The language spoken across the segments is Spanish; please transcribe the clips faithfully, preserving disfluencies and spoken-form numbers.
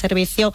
servicio,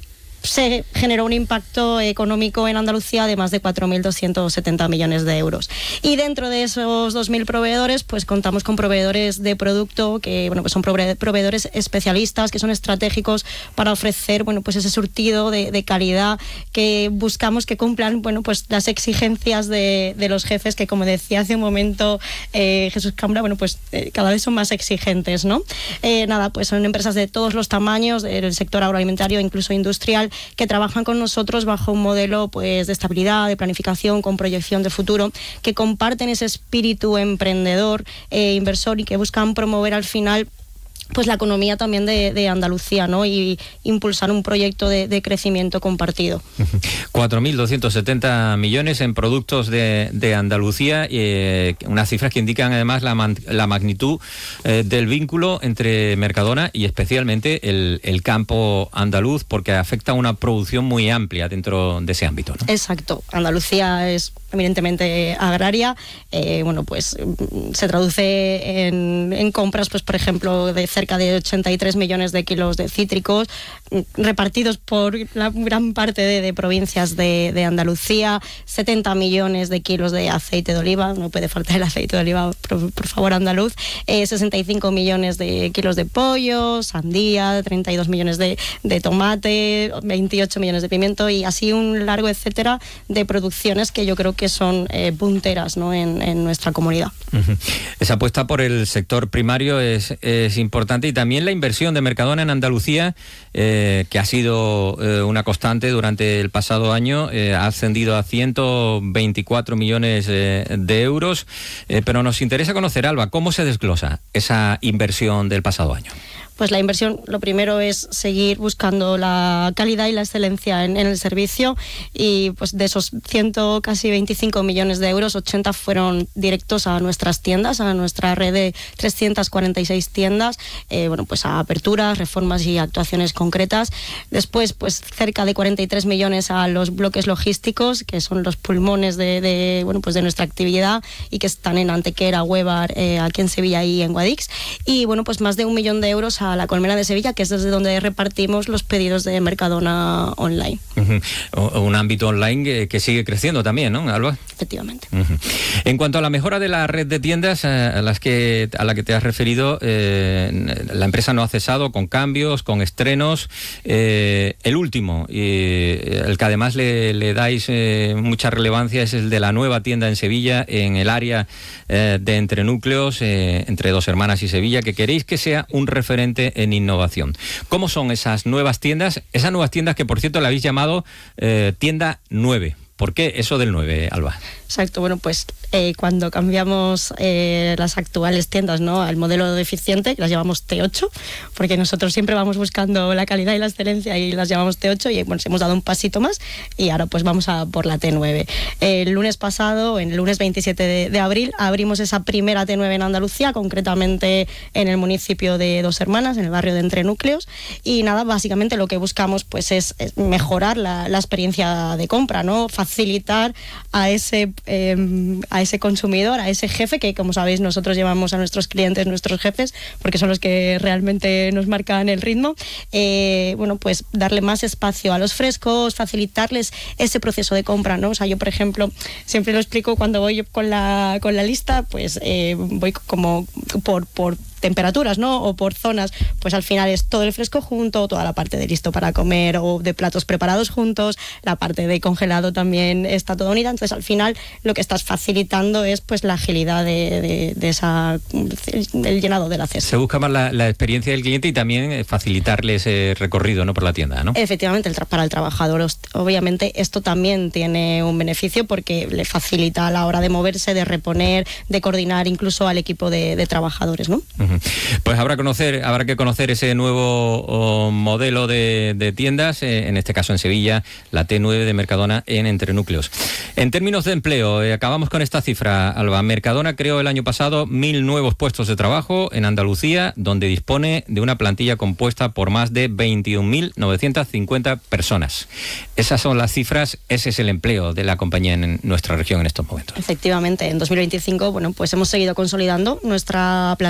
se generó un impacto económico en Andalucía de más de cuatro mil doscientos setenta millones de euros. Y dentro de esos dos mil proveedores, pues contamos con proveedores de producto que, bueno, pues son proveedores especialistas, que son estratégicos para ofrecer, bueno, pues ese surtido de, de calidad que buscamos que cumplan, bueno, pues las exigencias de, de los jefes, que como decía hace un momento eh, Jesús Cambra, bueno, pues eh, cada vez son más exigentes, ¿no? Eh, nada, pues son empresas de todos los tamaños, del sector agroalimentario, incluso industrial, que trabajan con nosotros bajo un modelo, pues, de estabilidad, de planificación, con proyección de futuro, que comparten ese espíritu emprendedor, eh, inversor, y que buscan promover al final, pues, la economía también de, de Andalucía, ¿no? Y impulsar un proyecto de, de crecimiento compartido. cuatro mil doscientos setenta millones en productos de, de Andalucía, eh, unas cifras que indican además la, man, la magnitud eh, del vínculo entre Mercadona y especialmente el, el campo andaluz, porque afecta a una producción muy amplia dentro de ese ámbito, ¿no? Exacto. Andalucía es eminentemente agraria, eh, bueno, pues se traduce en, en compras, pues, por ejemplo, de cerca de ochenta y tres millones de kilos de cítricos, repartidos por la gran parte de, de provincias de, de Andalucía, setenta millones de kilos de aceite de oliva, no puede faltar el aceite de oliva, por, por favor, andaluz, eh, sesenta y cinco millones de kilos de pollo, sandía, treinta y dos millones de, de tomate, veintiocho millones de pimiento, y así un largo etcétera de producciones que yo creo que son eh, punteras, ¿no? en, en nuestra comunidad. Uh-huh. Esa apuesta por el sector primario es, es importante, y también la inversión de Mercadona en Andalucía, eh, que ha sido eh, una constante durante el pasado año, eh, ha ascendido a ciento veinticuatro millones eh, de euros, eh, pero nos interesa conocer, Alba, ¿cómo se desglosa esa inversión del pasado año? Pues la inversión, lo primero es seguir buscando la calidad y la excelencia en, en el servicio, y pues de esos ciento casi veinticinco millones de euros, ochenta fueron directos a nuestras tiendas, a nuestra red de trescientas cuarenta y seis tiendas, eh, bueno, pues a aperturas, reformas y actuaciones concretas. Después, pues cerca de cuarenta y tres millones a los bloques logísticos, que son los pulmones de, de bueno, pues de nuestra actividad, y que están en Antequera, Huévar, eh, aquí en Sevilla y en Guadix. Y bueno, pues más de un millón de euros a la Colmena de Sevilla, que es desde donde repartimos los pedidos de Mercadona online. Uh-huh. Un ámbito online que, que sigue creciendo también, ¿no, Alba? Efectivamente. Uh-huh. En cuanto a la mejora de la red de tiendas, eh, a las que a la que te has referido, eh, la empresa no ha cesado con cambios, con estrenos. Eh, el último, eh, el que además le, le dais eh, mucha relevancia, es el de la nueva tienda en Sevilla, en el área eh, de Entrenúcleos, eh, entre Dos Hermanas y Sevilla, que queréis que sea un referente en innovación. ¿Cómo son esas nuevas tiendas? Esas nuevas tiendas que, por cierto, le habéis llamado eh, tienda nueve. ¿Por qué eso del nueve, Alba? Exacto, bueno, pues eh, cuando cambiamos eh, las actuales tiendas, ¿no?, al modelo deficiente, las llamamos T ocho, porque nosotros siempre vamos buscando la calidad y la excelencia y las llamamos T ocho, y bueno, hemos dado un pasito más y ahora pues vamos a por la T nueve. El lunes pasado, el lunes veintisiete de, de abril, abrimos esa primera T nueve en Andalucía, concretamente en el municipio de Dos Hermanas, en el barrio de Entrenúcleos, y nada, básicamente lo que buscamos pues es, es mejorar la, la experiencia de compra, ¿no?, facilitar a ese Eh, a ese consumidor, a ese jefe, que como sabéis nosotros llevamos a nuestros clientes, nuestros jefes, porque son los que realmente nos marcan el ritmo, eh, bueno, pues darle más espacio a los frescos, facilitarles ese proceso de compra, ¿no? O sea, yo, por ejemplo, siempre lo explico cuando voy con la, con la lista, pues eh, voy como por, por temperaturas, ¿no?, o por zonas, pues al final es todo el fresco junto, toda la parte de listo para comer o de platos preparados juntos, la parte de congelado también está toda unida. Entonces al final lo que estás facilitando es pues la agilidad de, de, de esa del llenado de la cesta. Se busca más la, la experiencia del cliente y también facilitarle ese recorrido, ¿no?, por la tienda, ¿no? Efectivamente, el tra- para el trabajador, obviamente esto también tiene un beneficio porque le facilita a la hora de moverse, de reponer, de coordinar incluso al equipo de, de trabajadores, ¿no? Uh-huh. Pues habrá, conocer, habrá que conocer ese nuevo oh, modelo de, de tiendas, eh, en este caso en Sevilla, la T nueve de Mercadona en Entrenúcleos. En términos de empleo, eh, acabamos con esta cifra, Alba. Mercadona creó el año pasado mil nuevos puestos de trabajo en Andalucía, donde dispone de una plantilla compuesta por más de veintiún mil novecientas cincuenta personas. Esas son las cifras, ese es el empleo de la compañía en nuestra región en estos momentos. Efectivamente, en dos mil veinticinco, bueno, pues hemos seguido consolidando nuestra plantilla.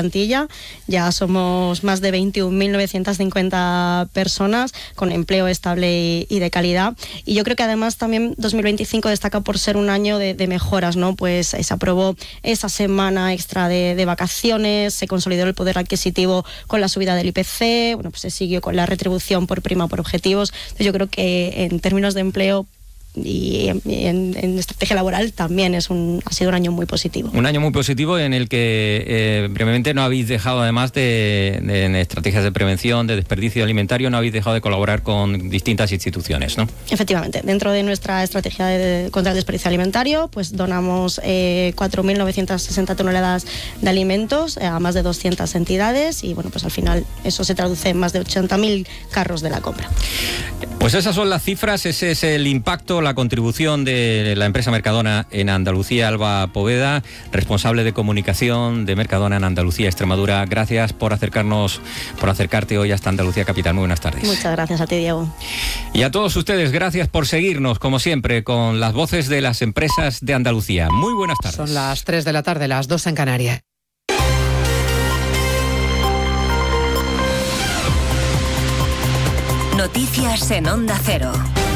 ya somos más de veintiún mil novecientas cincuenta personas con empleo estable y de calidad. Y yo creo que además también dos mil veinticinco destaca por ser un año de, de mejoras, ¿no? Pues se aprobó esa semana extra de, de vacaciones, se consolidó el poder adquisitivo con la subida del I P C, bueno, pues se siguió con la retribución por prima por objetivos. Entonces yo creo que en términos de empleo y en, en estrategia laboral también es un, ha sido un año muy positivo. Un año muy positivo en el que eh, brevemente no habéis dejado, además de, de en estrategias de prevención, de desperdicio alimentario, no habéis dejado de colaborar con distintas instituciones, ¿no? Efectivamente, dentro de nuestra estrategia de, de, contra el desperdicio alimentario, pues donamos eh, cuatro mil novecientas sesenta toneladas de alimentos a más de doscientas entidades y bueno, pues al final eso se traduce en más de ochenta mil carros de la compra. Pues esas son las cifras, ese es el impacto, la contribución de la empresa Mercadona en Andalucía. Alba Poveda, responsable de comunicación de Mercadona en Andalucía, Extremadura. Gracias por acercarnos, por acercarte hoy hasta Andalucía Capital. Muy buenas tardes. Muchas gracias a ti, Diego. Y a todos ustedes, gracias por seguirnos, como siempre, con las voces de las empresas de Andalucía. Muy buenas tardes. Son las tres de la tarde, las dos en Canarias. Noticias en Onda Cero.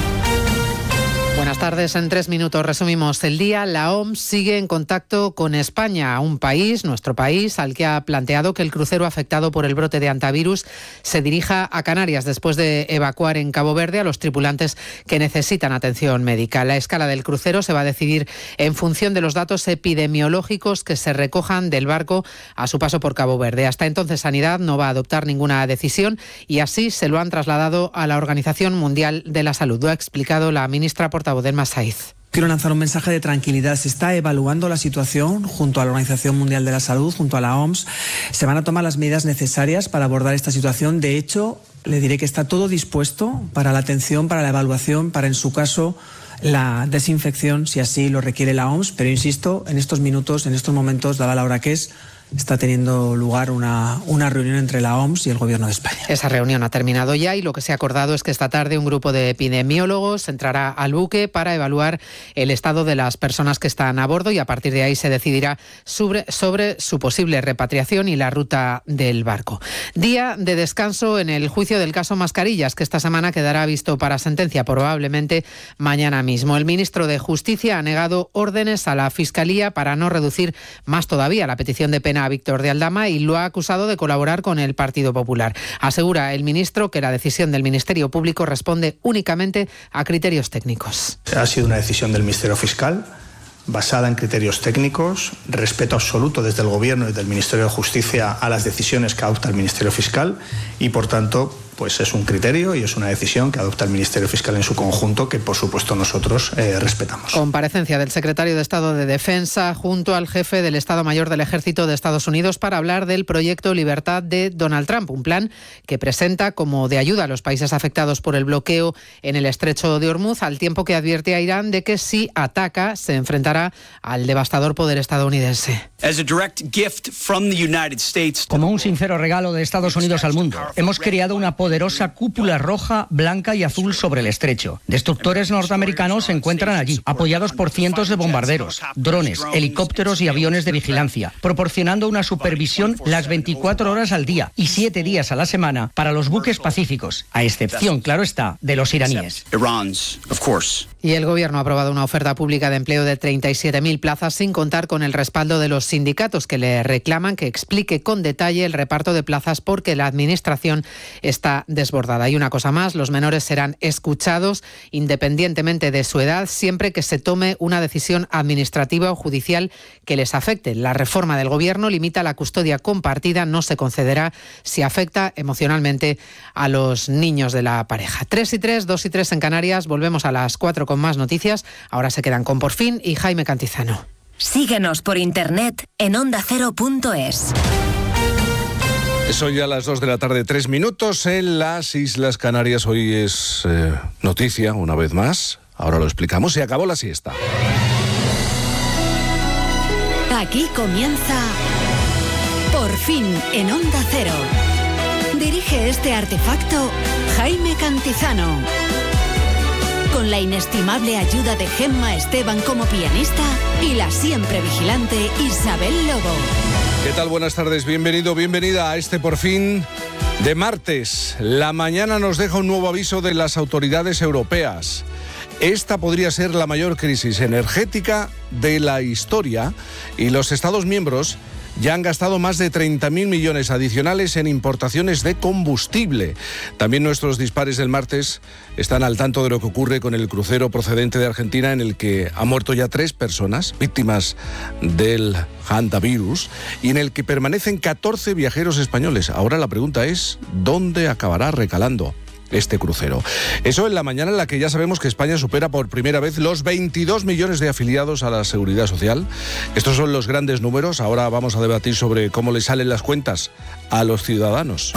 Buenas tardes, en tres minutos resumimos el día. La O M S sigue en contacto con España, un país, nuestro país, al que ha planteado que el crucero afectado por el brote de hantavirus se dirija a Canarias después de evacuar en Cabo Verde a los tripulantes que necesitan atención médica. La escala del crucero se va a decidir en función de los datos epidemiológicos que se recojan del barco a su paso por Cabo Verde. Hasta entonces, Sanidad no va a adoptar ninguna decisión y así se lo han trasladado a la Organización Mundial de la Salud. Lo ha explicado la ministra portavoz del Masaiz. Quiero lanzar un mensaje de tranquilidad. Se está evaluando la situación junto a la Organización Mundial de la Salud, junto a la O M S. Se van a tomar las medidas necesarias para abordar esta situación. De hecho, le diré que está todo dispuesto para la atención, para la evaluación, para, en su caso, la desinfección, si así lo requiere la O M S. Pero insisto, en estos minutos, en estos momentos, dada la hora que es, está teniendo lugar una, una reunión entre la O M S y el Gobierno de España. Esa reunión ha terminado ya y lo que se ha acordado es que esta tarde un grupo de epidemiólogos entrará al buque para evaluar el estado de las personas que están a bordo y a partir de ahí se decidirá sobre, sobre su posible repatriación y la ruta del barco. Día de descanso en el juicio del caso Mascarillas, que esta semana quedará visto para sentencia, probablemente mañana mismo. El ministro de Justicia ha negado órdenes a la Fiscalía para no reducir más todavía la petición de pena a Víctor de Aldama y lo ha acusado de colaborar con el Partido Popular. Asegura el ministro que la decisión del Ministerio Público responde únicamente a criterios técnicos. Ha sido una decisión del Ministerio Fiscal basada en criterios técnicos, respeto absoluto desde el Gobierno y del Ministerio de Justicia a las decisiones que adopta el Ministerio Fiscal y, por tanto, pues es un criterio y es una decisión que adopta el Ministerio Fiscal en su conjunto, que por supuesto nosotros eh, respetamos. Comparecencia del secretario de Estado de Defensa junto al jefe del Estado Mayor del Ejército de Estados Unidos para hablar del proyecto Libertad de Donald Trump, un plan que presenta como de ayuda a los países afectados por el bloqueo en el estrecho de Hormuz, al tiempo que advierte a Irán de que si ataca se enfrentará al devastador poder estadounidense. Como un sincero regalo de Estados Unidos al mundo, hemos creado una poderosa cúpula roja, blanca y azul sobre el estrecho. Destructores norteamericanos se encuentran allí, apoyados por cientos de bombarderos, drones, helicópteros y aviones de vigilancia, proporcionando una supervisión las veinticuatro horas al día y siete días a la semana para los buques pacíficos, a excepción, claro está, de los iraníes. Y el Gobierno ha aprobado una oferta pública de empleo de treinta y siete mil plazas sin contar con el respaldo de los sindicatos que le reclaman que explique con detalle el reparto de plazas porque la Administración está desbordada. Y una cosa más, los menores serán escuchados independientemente de su edad siempre que se tome una decisión administrativa o judicial que les afecte. La reforma del Gobierno limita la custodia compartida, no se concederá si afecta emocionalmente a los niños de la pareja. tres y tres, dos y tres en Canarias, volvemos a las cuatro con más noticias. Ahora se quedan con Por Fin y Jaime Cantizano. Síguenos por internet en onda cero punto es. Son ya las dos de la tarde, tres minutos en las Islas Canarias. Hoy es eh, noticia, una vez más. Ahora lo explicamos. Se acabó la siesta. Aquí comienza Por Fin en Onda Cero. Dirige este artefacto Jaime Cantizano. Con la inestimable ayuda de Gemma Esteban como pianista y la siempre vigilante Isabel Lobo. ¿Qué tal? Buenas tardes, bienvenido, bienvenida a este por fin de martes. La mañana nos deja un nuevo aviso de las autoridades europeas. Esta podría ser la mayor crisis energética de la historia y los Estados miembros ya han gastado más de treinta mil millones adicionales en importaciones de combustible. También nuestros dispares del martes están al tanto de lo que ocurre con el crucero procedente de Argentina, en el que han muerto ya tres personas víctimas del hantavirus y en el que permanecen catorce viajeros españoles. Ahora la pregunta es, ¿dónde acabará recalando este crucero? Eso en la mañana en la que ya sabemos que España supera por primera vez los veintidós millones de afiliados a la Seguridad Social. Estos son los grandes números. Ahora vamos a debatir sobre cómo le salen las cuentas a los ciudadanos.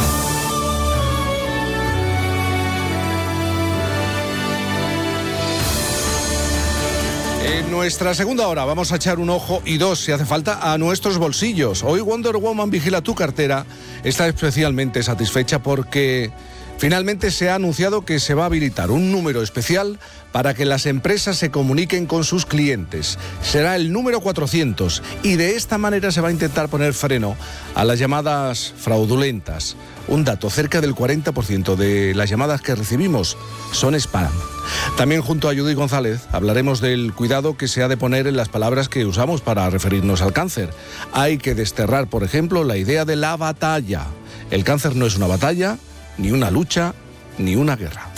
En nuestra segunda hora vamos a echar un ojo y dos, si hace falta, a nuestros bolsillos. Hoy Wonder Woman vigila tu cartera. Está especialmente satisfecha porque finalmente se ha anunciado que se va a habilitar un número especial para que las empresas se comuniquen con sus clientes. Será el número cuatrocientos y de esta manera se va a intentar poner freno a las llamadas fraudulentas. Un dato, cerca del cuarenta por ciento de las llamadas que recibimos son spam. También junto a Judy González hablaremos del cuidado que se ha de poner en las palabras que usamos para referirnos al cáncer. Hay que desterrar, por ejemplo, la idea de la batalla. El cáncer no es una batalla, ni una lucha, ni una guerra.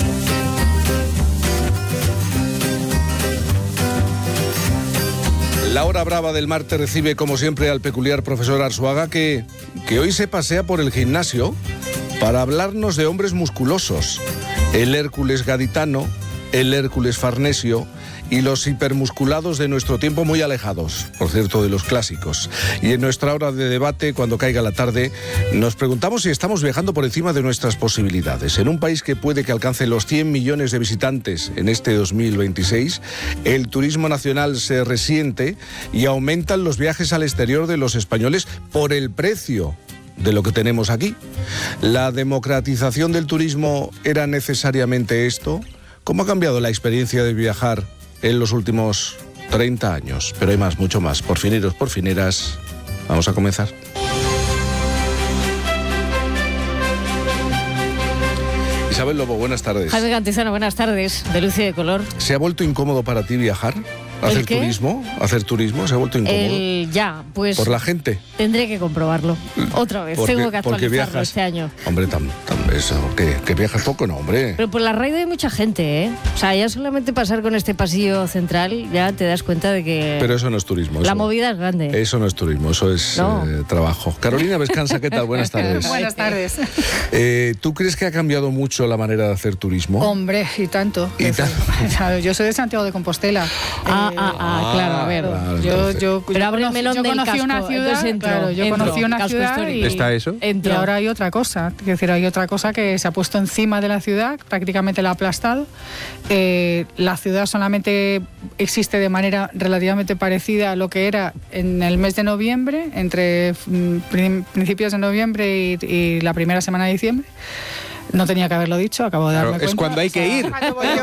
La hora brava del martes recibe, como siempre, al peculiar profesor Arzuaga, que, que hoy se pasea por el gimnasio para hablarnos de hombres musculosos. El Hércules gaditano, el Hércules farnesio y los hipermusculados de nuestro tiempo, muy alejados, por cierto, de los clásicos. Y en nuestra hora de debate, cuando caiga la tarde, nos preguntamos si estamos viajando por encima de nuestras posibilidades. En un país que puede que alcance los cien millones de visitantes en este dos mil veintiséis, el turismo nacional se resiente y aumentan los viajes al exterior de los españoles por el precio de lo que tenemos aquí. ¿La democratización del turismo era necesariamente esto? ¿Cómo ha cambiado la experiencia de viajar en los últimos treinta años? Pero hay más, mucho más. Porfineros, porfineras, vamos a comenzar. Isabel Lobo, buenas tardes. Jaime Cantizano, buenas tardes, de luz y de color. ¿Se ha vuelto incómodo para ti viajar? ¿Hacer turismo? ¿Hacer turismo? ¿Se ha vuelto incómodo? El, ya, pues... ¿Por la gente? Tendré que comprobarlo. Otra vez, porque, tengo que actualizarlo viajas, este año. Hombre, tan, tan eso, que, que viajas poco, no, hombre. Pero por la raíz hay mucha gente, ¿eh? O sea, ya solamente pasar con este pasillo central ya te das cuenta de que... Pero eso no es turismo. La eso, movida es grande. Eso no es turismo, eso es no. eh, trabajo. Carolina Vescanza, ¿qué tal? Buenas tardes. Buenas tardes. Eh, ¿Tú crees que ha cambiado mucho la manera de hacer turismo? Hombre, y tanto. ¿Y tanto? Yo soy de Santiago de Compostela. Ah, eh, ah, ah, claro. A ver, claro, yo, yo, pero abre el melón yo del conocí casco, una ciudad, entro, claro, yo entro, conocí una ciudad y, ¿Está eso? y ahora hay otra cosa, es decir, hay otra cosa que se ha puesto encima de la ciudad, prácticamente la ha aplastado. Eh, la ciudad solamente existe de manera relativamente parecida a lo que era en el mes de noviembre, entre mm, principios de noviembre y, y la primera semana de diciembre. No tenía que haberlo dicho, acabo de darme Pero cuenta. es cuando hay que ir.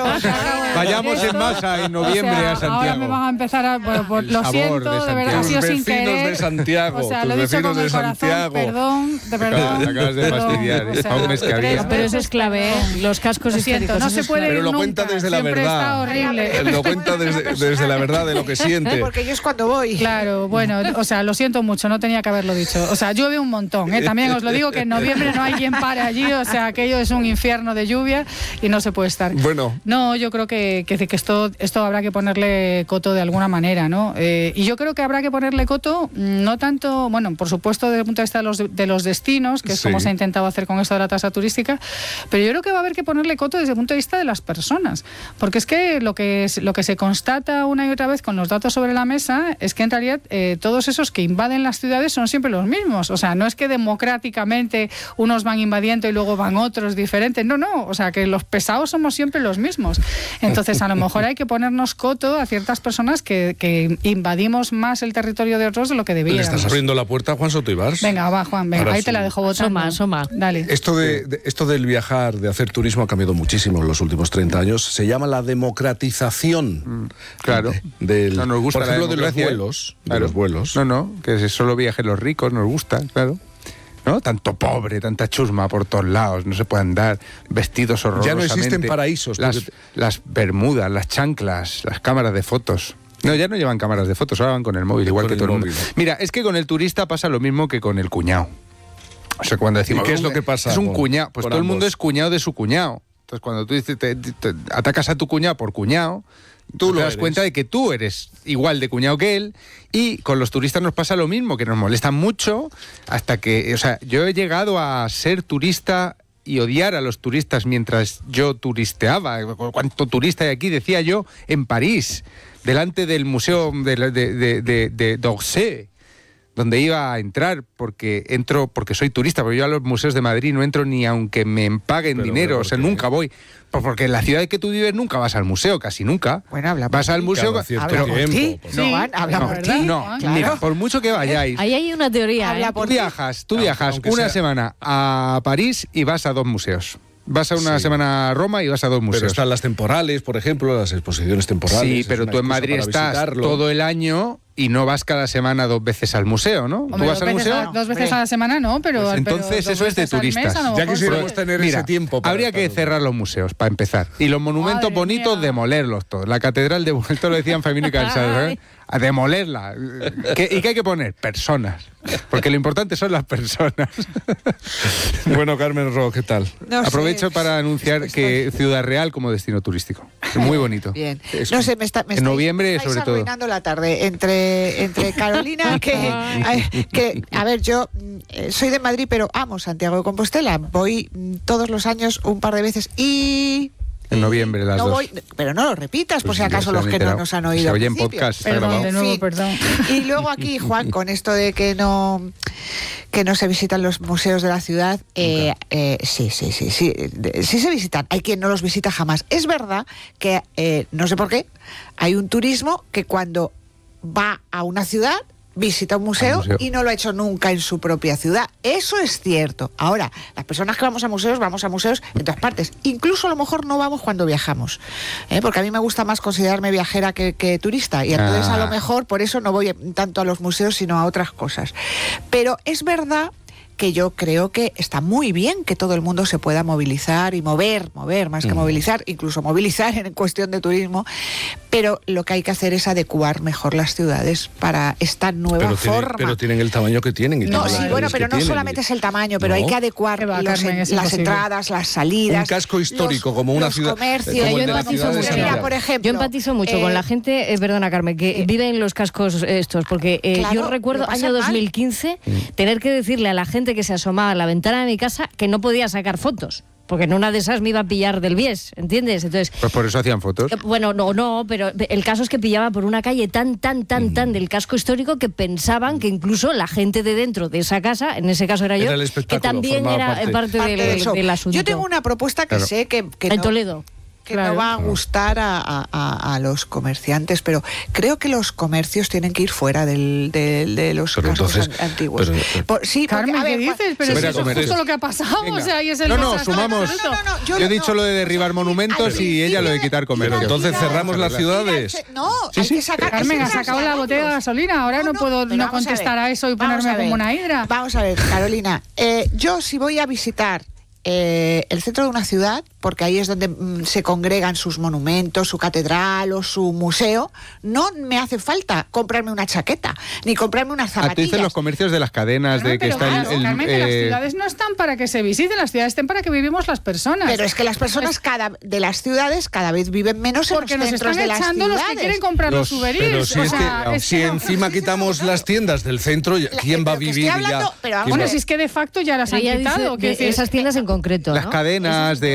Vayamos en masa en noviembre, o sea, a Santiago. Ahora me van a empezar a... Bueno, pues, lo siento, de, de verdad, ha sido sin querer. De Santiago, o sea, tus lo he dicho con de el corazón, Santiago. perdón, de verdad. Te acabas de fastidiar, o sea, a un mes que había. Pero eso es clave, ¿eh? Los cascos lo siento, históricos. no se puede Pero ir lo nunca. cuenta desde la Siempre verdad. está horrible. Lo cuenta desde, desde la verdad de lo que siente. Porque yo es cuando voy. Claro, bueno, o sea, lo siento mucho, no tenía que haberlo dicho. O sea, llueve un montón, ¿eh? También os lo digo que en noviembre no hay quien pare allí, o sea, aquello es un infierno de lluvia y no se puede estar. Bueno. No, yo creo que, que, que esto, esto habrá que ponerle coto de alguna manera, ¿no? Eh, y yo creo que habrá que ponerle coto, no tanto, bueno, por supuesto desde el punto de vista de los, de los destinos, que es sí. como se ha intentado hacer con esto de la tasa turística, pero yo creo que va a haber que ponerle coto desde el punto de vista de las personas, porque es que lo que, es, lo que se constata una y otra vez con los datos sobre la mesa es que en realidad eh, todos esos que invaden las ciudades son siempre los mismos, o sea, no es que democráticamente unos van invadiendo y luego van otros otros diferentes. No, no, o sea, que los pesados somos siempre los mismos. Entonces, a lo mejor hay que ponernos coto a ciertas personas que, que invadimos más el territorio de otros de lo que deberíamos. Le estás abriendo la puerta a Juan Soto Ibars. Venga, va, Juan, venga, Ahora ahí sí. te la dejo votando. Soma, soma. Dale. Esto, de, de- esto del viajar, de hacer turismo ha cambiado muchísimo en los últimos treinta años. Se llama la democratización. Mm, claro. de- del, No nos gusta por la ejemplo, de los democracia. vuelos. De Claro. los vuelos. No, no, que solo viajen los ricos, nos gusta, claro. ¿No? Tanto pobre, tanta chusma por todos lados, no se puede andar vestidos horrorosamente. Ya no existen paraísos, Las, porque- las bermudas, las chanclas, las cámaras de fotos. No, ya no llevan cámaras de fotos, ahora van con el móvil, igual Con que el todo el mundo. móvil. Mira, es que con el turista pasa lo mismo que con el cuñado. O sea, cuando decimos... ¿Y qué es lo que pasa Es un con- cuñado, pues con todo el mundo ambos? es cuñado de su cuñado. Entonces, cuando tú dices, te, te- te atacas a tu cuñado por cuñado, tú Tú lo te das eres. cuenta de que tú eres igual de cuñado que él, y con los turistas nos pasa lo mismo, que nos molestan mucho hasta que, o sea, yo he llegado a ser turista y odiar a los turistas mientras yo turisteaba. ¿Cuánto turista hay aquí? Decía yo en París, delante del museo de, de, de, de, de d'Orsay, donde iba a entrar, porque entro porque soy turista, porque yo a los museos de Madrid no entro ni aunque me paguen Pero, dinero, pero, o sea, ¿por qué? nunca voy. Pues porque en la ciudad que tú vives nunca vas al museo, casi nunca. Bueno, habla por vas al ti. museo, Cada cierto pero tiempo, Sí, pues. no, Juan, habla no, por ¿verdad? ti. no, Claro. mira, por mucho que vayáis, Ahí hay una teoría, Habla ¿eh? por tú viajas, tú Aunque- viajas aunque una sea- semana a París y vas a dos museos. Vas a una Sí. semana a Roma y vas a dos museos. Pero están las temporales, por ejemplo, las exposiciones temporales. Sí, es pero una tú en excusa Madrid para estás visitarlo. todo el año y no vas cada semana dos veces al museo, ¿no? Hombre, ¿Tú vas dos al veces, museo? a, dos veces a la semana no, pero... Pues al- pero entonces dos eso es de veces al mes, turistas. a lo Ya mejor quisiéramos sí. tener Mira, ese tiempo. para habría que estar- cerrar los museos, para empezar. Y los monumentos Madre bonitos, mía. demolerlos todos. La catedral de esto lo decían Famino y Cansado, ¿eh? A demolerla. ¿Qué- ¿Y qué hay que poner? Personas. Porque lo importante son las personas. Bueno, Carmen Ro, ¿qué tal? No sé. Aprovecho para anunciar que Ciudad Real como destino turístico. Es muy bonito. Bien. Es- No sé, me está, me en estáis- noviembre, me estáis sobre todo. arruinando la tarde entre, entre Carolina, que, ay, que, a ver, yo mm, eh, soy de Madrid, pero amo Santiago de Compostela. Voy mm, todos los años un par de veces y... En noviembre, las no dos. voy, pero no lo repitas, por Pues si ya acaso se los han que no enterado. nos han oído. Se al oye en principio. podcast, está Perdón, grabado. de nuevo, fin. perdón. Y luego aquí, Juan, con esto de que no que no se visitan los museos de la ciudad, eh, eh, sí, sí, sí, sí, de- sí se visitan. Hay quien no los visita jamás. Es verdad que, eh, no sé por qué, hay un turismo que cuando va a una ciudad visita un museo, Al museo. y no lo ha hecho nunca en su propia ciudad. Eso es cierto. Ahora, las personas que vamos a museos, vamos a museos en todas partes. Incluso a lo mejor no vamos cuando viajamos. ¿eh? Porque a mí me gusta más considerarme viajera que, que turista. Y entonces Ah. a lo mejor por eso no voy tanto a los museos, sino a otras cosas. Pero es verdad que yo creo que está muy bien que todo el mundo se pueda movilizar y mover, mover más que movilizar, incluso movilizar en cuestión de turismo, pero lo que hay que hacer es adecuar mejor las ciudades para esta nueva Pero, tiene- forma. pero tienen el tamaño que tienen. Y No, tienen sí, las bueno, calles pero que no tienen. solamente es el tamaño, pero No. hay que adecuar Qué va, los Carmen, en- es las imposible. entradas, las salidas. Un casco histórico, los- como una los ciudad- comercios. como Yo el de la empatizo ciudad de mucho. Sevilla. Mira, por ejemplo, Yo empatizo mucho eh, con la gente, eh, perdona Carmen, que eh, vive en los cascos estos, porque eh, claro, yo recuerdo lo pasan año mal. dos mil quince tener que decirle a la gente que se asomaba a la ventana de mi casa que no podía sacar fotos, porque en una de esas me iba a pillar del bies, ¿entiendes? Entonces, Pues por eso hacían fotos. eh, bueno, no, no, pero el caso es que pillaba por una calle tan, tan, tan, tan del casco histórico que pensaban que incluso la gente de dentro de esa casa, en ese caso era yo, Era el que espectáculo, también formaba era parte. parte, parte del, del show. del asunto. Yo tengo una propuesta que Claro. sé que, que En no, Toledo. que Claro. no va a gustar a, a- a- a los comerciantes, pero creo que los comercios tienen que ir fuera del, del- de los Pero cascos entonces- an- antiguos. pero- pero- Por- sí, porque, Carmen, a ver, ¿qué dices? Pero Fuera si eso es comercios. justo lo que ha pasado, Venga. o sea, y es el No, no, desastre sumamos. absoluto. No, no, yo Yo he no- dicho lo de derribar al monumentos y ella lo de quitar principio comercios. Pero entonces Mira, cerramos las mira, ciudades. che- No, Sí, hay sí. que sacar. Carmen, hay ha que sacado la botella de gasolina, ahora no, puedo pero no vamos a contestar ver. a, eso y Vamos ponerme a ver. como una hidra. Vamos a ver, Carolina, eh, yo si voy a visitar eh, el centro de una ciudad, porque ahí es donde mm, se congregan sus monumentos, su catedral o su museo, no me hace falta comprarme una chaqueta, ni comprarme unas Ah, tú zapatillas. dices los comercios de las cadenas, Carmen, de que pero está claro, el... el, Carmen, que las eh, ciudades no están para que se visiten, las ciudades están para que vivimos las personas. Pero es que las personas cada, de las ciudades cada vez viven menos porque en los nos centros están de las echando ciudades. los que quieren comprar los, Los- souvenirs. pero si o es sea, que es si que no. encima quitamos las tiendas del centro, ya- ¿quién va a pero que vivir estoy y hablando- ya? pero vamos ¿Quién Bueno, va- si es que de facto ya las Pero han ella quitado. dice quiero de decir, esas tiendas en concreto, las ¿no? cadenas de Me refiero ropa,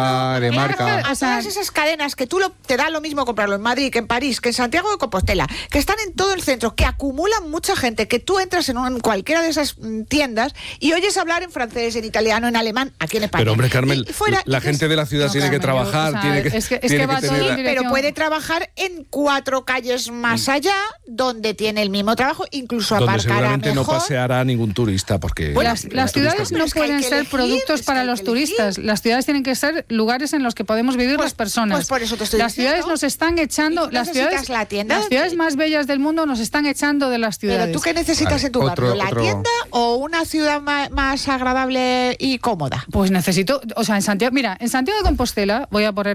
marca, de marca. A todas esas cadenas que tú lo, te da lo mismo comprarlo en Madrid, que en París, que en Santiago de Compostela, que están en todo el centro, que acumulan mucha gente, que tú entras en, un, en cualquiera de esas tiendas y oyes hablar en francés, en italiano, en alemán, aquí en España. Pero hombre, Carmel, y, y fuera, la gente es, de la ciudad no, tiene Carmen, que trabajar, o sea, tiene que, es que, es tiene que va que todo tener... en dirección. pero puede trabajar en cuatro calles más allá, donde tiene el mismo trabajo, incluso donde aparcará seguramente mejor. no paseará ningún turista, porque... Bueno, las, las ciudades no pueden ser elegir, productos para los turistas. Las ciudades tienen que ser lugares en los que podemos vivir pues, las personas. Pues por eso te estoy las diciendo. ciudades nos están echando... Las ciudades, la tienda? las ciudades más bellas del mundo nos están echando de las ciudades. ¿Pero tú qué necesitas vale. en tu Otro, barrio? ¿La otro... tienda o una ciudad más, más agradable y cómoda? Pues necesito... O sea, en Santiago... Mira, en Santiago de Compostela, voy a poner